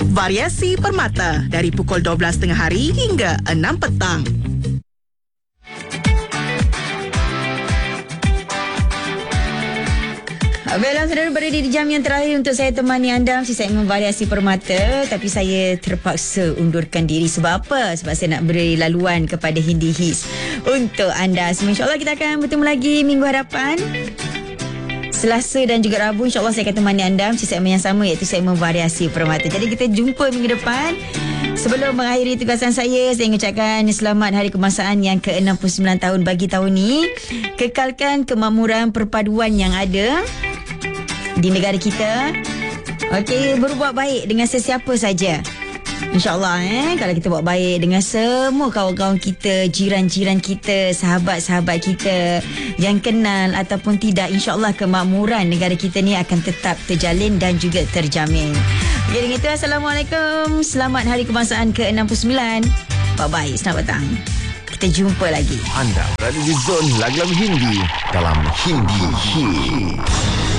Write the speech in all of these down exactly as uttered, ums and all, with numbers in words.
Variasi Permata dari pukul dua belas tengah hari hingga enam petang. Baiklah, saudara, berada di jam yang terakhir untuk saya temani anda si segmen Variasi Permata. Tapi saya terpaksa undurkan diri. Sebab apa? Sebab saya nak beri laluan kepada Hindi Hits untuk anda semua. InsyaAllah kita akan bertemu lagi minggu hadapan, Selasa dan juga Rabu. InsyaAllah saya akan temani anda si segmen yang sama, iaitu segmen Variasi Permata. Jadi kita jumpa minggu depan. Sebelum mengakhiri tugasan saya, saya ingin ucapkan selamat Hari Kebangsaan yang ke enam puluh sembilan tahun bagi tahun ini. Kekalkan kemakmuran perpaduan yang ada di negara kita. Okey, berbuat baik dengan sesiapa saja. InsyaAllah eh, kalau kita buat baik dengan semua kawan-kawan kita, jiran-jiran kita, sahabat-sahabat kita yang kenal ataupun tidak, InsyaAllah kemakmuran negara kita ni akan tetap terjalin dan juga terjamin. Jadi dengan itu, Assalamualaikum. Selamat Hari Kebangsaan ke enam puluh sembilan. Bye-bye, selamat petang. Kita jumpa lagi. Anda berada di zon lagu-lagu Hindi dalam Hindi Hits.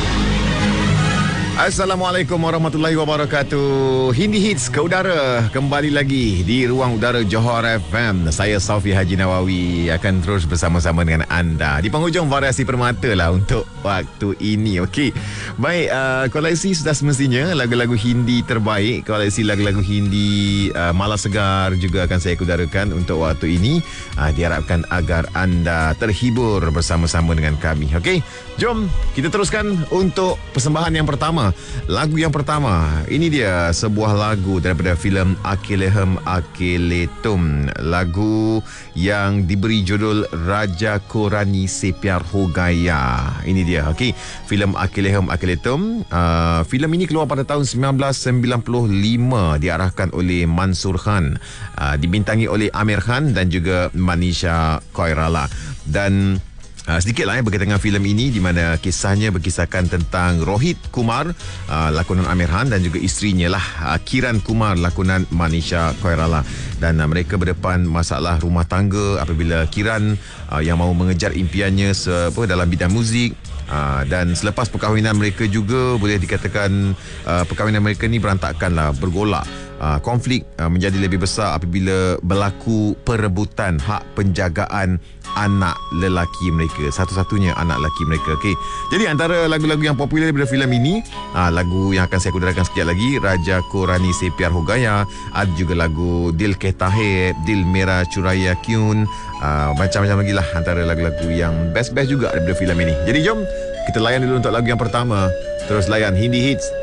Assalamualaikum warahmatullahi wabarakatuh. Hindi Hits ke udara kembali lagi di ruang udara Johor F M. Saya Saufi Haji Nawawi akan terus bersama-sama dengan anda di penghujung Variasi Permata lah untuk waktu ini. Okey. Baik, uh, koleksi sudah semestinya lagu-lagu Hindi terbaik, koleksi lagu-lagu Hindi uh, malas segar juga akan saya kudarakan untuk waktu ini. Uh, diharapkan agar anda terhibur bersama-sama dengan kami. Okey. Jom kita teruskan untuk persembahan yang pertama. Lagu yang pertama, ini dia sebuah lagu daripada filem Akilehem Akiletum. Lagu yang diberi judul Raja Ko Rani Se Pyar Ho Gaya. Ini dia, okey. Filem Akilehem Akiletum. Uh, filem ini keluar pada tahun sembilan belas sembilan puluh lima, diarahkan oleh Mansur Khan, uh, dibintangi oleh Amir Khan dan juga Manisha Koirala. Dan Uh, sedikitlah ya berkaitan dengan filem ini, di mana kisahnya berkisahkan tentang Rohit Kumar, uh, lakonan Amir Khan, dan juga isterinya lah uh, Kiran Kumar, lakonan Manisha Koirala. Dan uh, mereka berdepan masalah rumah tangga apabila Kiran uh, yang mahu mengejar impiannya se- apa, dalam bidang muzik. Uh, dan selepas perkahwinan mereka juga boleh dikatakan uh, perkahwinan mereka ni berantakan lah, bergolak. Uh, konflik uh, menjadi lebih besar apabila berlaku perebutan hak penjagaan anak lelaki mereka, satu-satunya anak lelaki mereka. Okey. Jadi antara lagu-lagu yang popular daripada filem ini, uh, lagu yang akan saya kudarakan sekejap lagi, Raja Ko Rani Se Pyar Ho Gaya. Ada juga lagu Dil Kehta Hai, Dil Mera Churaya Kyun, uh, macam-macam lagi lah antara lagu-lagu yang best-best juga daripada filem ini. Jadi jom kita layan dulu untuk lagu yang pertama. Terus layan Hindi Hits